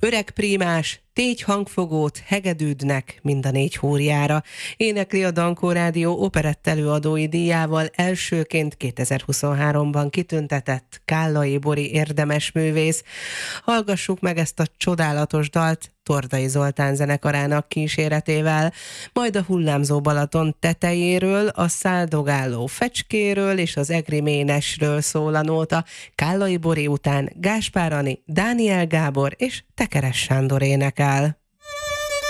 Öreg prímás, tégy hangfogót, hegedűdnek mind a 4 húrjára. Énekli a Dankó Rádió operett előadói díjával elsőként 2023-ban kitüntetett Kállai Bori érdemesművész. Hallgassuk meg ezt a csodálatos dalt Tordai Zoltán zenekarának kíséretével, majd a hullámzó Balaton tetejéről, a száldogáló fecskéről és az egri ménesről szól a nóta. Kállai Bori után Gáspár Ani, Dániel Gábor és Tekeres Sándor énekel.